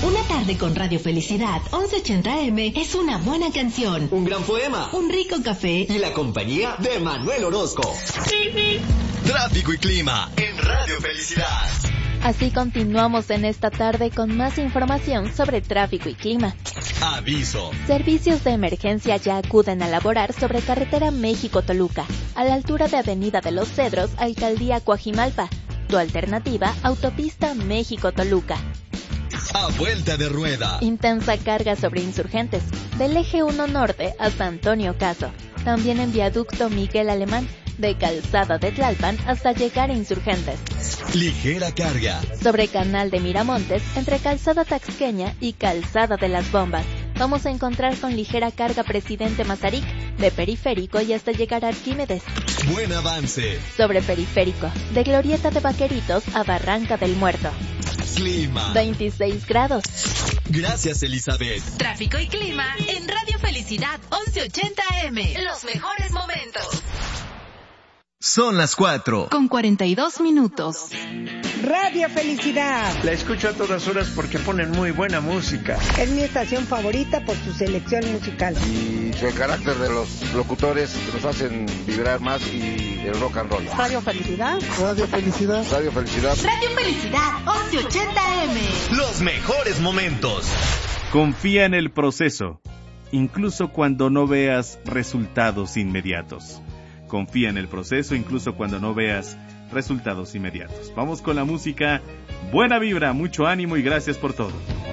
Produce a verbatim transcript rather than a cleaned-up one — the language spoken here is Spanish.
Una tarde con Radio Felicidad once ochenta eme es una buena canción, un gran poema, un rico café y la compañía de Manuel Orozco. Tráfico y clima en Radio Felicidad. Así continuamos en esta tarde con más información sobre tráfico y clima. Aviso. Servicios de emergencia ya acuden a laborar sobre carretera México-Toluca, a la altura de Avenida de los Cedros, Alcaldía Coajimalpa. Tu alternativa, autopista México-Toluca. A vuelta de rueda. Intensa carga sobre Insurgentes, del eje uno norte hasta Antonio Caso. También en viaducto Miguel Alemán, de Calzada de Tlalpan hasta llegar a Insurgentes. Ligera carga. Sobre Canal de Miramontes, entre Calzada Taxqueña y Calzada de las Bombas. Vamos a encontrar con ligera carga Presidente Mazarik, de Periférico y hasta llegar a Arquímedes. Buen avance. Sobre Periférico, de Glorieta de Vaqueritos a Barranca del Muerto. Clima. veintiséis grados. Gracias, Elizabeth. Tráfico y clima en Radio Felicidad once ochenta eme. Los mejores momentos. Son las cuatro. Con cuarenta y dos minutos. Radio Felicidad. La escucho a todas horas porque ponen muy buena música. Es mi estación favorita por su selección musical. Y el carácter de los locutores nos hacen vibrar más y el rock and roll. Radio Felicidad. Radio Felicidad. Radio Felicidad. Radio Felicidad once ochenta eme. Los mejores momentos. Confía en el proceso, incluso cuando no veas resultados inmediatos. Confía en el proceso incluso cuando no veas resultados inmediatos. Vamos con la música. Buena vibra, mucho ánimo y gracias por todo.